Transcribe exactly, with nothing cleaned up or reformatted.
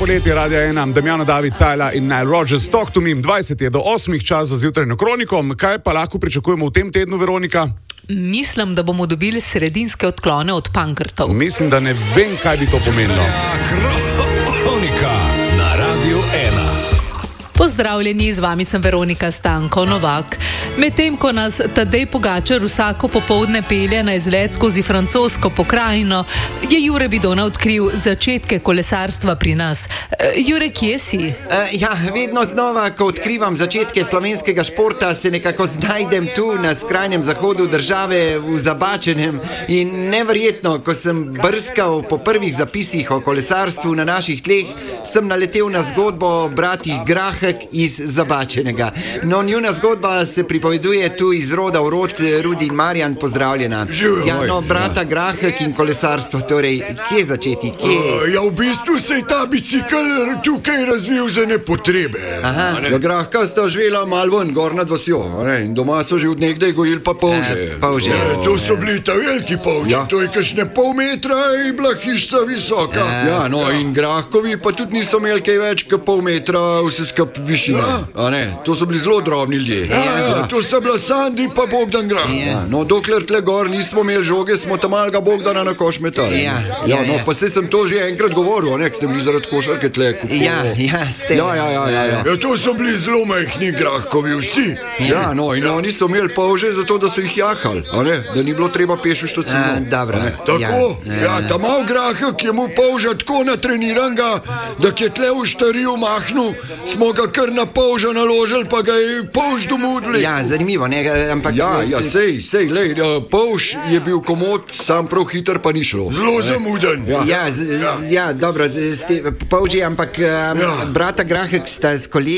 poletje, Radio ena, Damjano, David, Tyler in Nile Rodgers, Talk to Me, dvajset je do osmih, čas za zjutrajno kroniko. Kaj pa lahko pričakujemo v tem tednu, Veronika? Mislim, da bomo dobili sredinske odklone od pankrtov. Mislim, da ne vem, kaj bi to pomenilo. Kronika na Radio ena. Pozdravljeni, z vami sem Veronika Stanko Novak. Medtem ko nas Tadej Pogačar vsako popoldne pelje na izlet skozi francosko pokrajino, je Jure Vidona odkril začetke kolesarstva pri nas. Jure, kje si? Uh, ja, vedno znova, ko odkrivam začetke slovenskega športa, se nekako znajdem tu na skrajnem zahodu države v Zabačenem. In neverjetno, ko sem brskal po prvih zapisih o kolesarstvu na naših tleh, sem naletel na zgodbo bratih Grahek iz Zabačenega. No, njuna zgodba se pripoveduje tu iz roda v rod. Rudi in Marjan, pozdravljena. Ja, no, brata Grahek in kolesarstvo, torej, kje začeti? Kje? Uh, ja, v bistvu se je ta bicikl tukaj razvil za nepotrebe. Aha. Ja, Grahka sta živela malo ven, gor nad vasjo. In doma so že od nekdaj gojili pa polže. E, polže. Ja, to so bili ta veliki polži. Ja. To je kakšne pol metra in bila hišca visoka. E, ja, no, ja. In Grahkovi pa tudi niso imeli kaj več kot pol metra vse skup višine. Ja. A ne, to so bili zelo drobni ljudje. Ja, ja, ja. To sta bila Sandi pa Bogdan Grah. Ja. No, dokler tle gor nismo imeli žoge, smo tam malega Bogdana na koš metali. Ja, ja, ja, no, ja. Pa se sem to že enkrat govoril, ne, ste bili zaradi košarke tle. Ja, ja, ste. Ja, ja, ja, ja, ja. Ja, to so bili zelo majhni Grahkovi vsi. Ja, no, in ja. Oni so imeli polže zato, da so jih jahali, a ne, da ni bilo treba peš v štacino. Dobro. Tako, ja, ja, ja ta mal Grahek je mu polža tako natreniranga, da je tle v štariju mahnil, smo ga kar na polža naložili, pa ga je polž domudli. Ja, zanimivo, ne, ampak... Ja, ja, sej, sej, lej, polž je bil komod, sam prav hiter pa ni šlo. Zelo zamuden. Ja, ja, z, ja. ja dobro, polži, ampak um, ja. Brata Grahek sta s kolegi